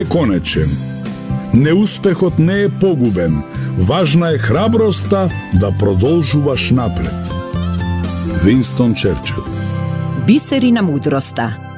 конечен. Неуспехот не е погубен. Важна е храброста да продолжуваш напред. Винстон Черчил. Бисери на мудроста.